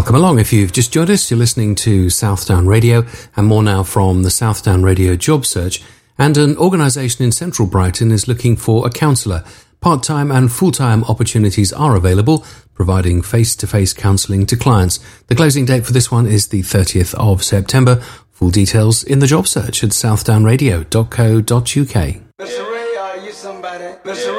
Welcome along. If you've just joined us, you're listening to Southdown Radio, and more now from the Southdown Radio Job Search. And an organisation in central Brighton is looking for a counsellor. Part-time and full-time opportunities are available, providing face-to-face counselling to clients. The closing date for this one is the 30th of September. Full details in the job search at southdownradio.co.uk. Mr. Ray, are you somebody? Mr.